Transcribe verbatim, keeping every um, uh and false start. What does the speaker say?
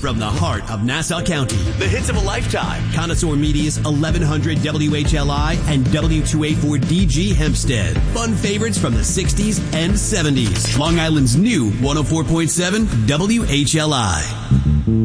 from the heart of Nassau County. The hits of a lifetime. Connoisseur Media's eleven hundred W H L I and W two eighty-four D G Hempstead. Fun favorites from the sixties and seventies. Long Island's new one oh four point seven W H L I.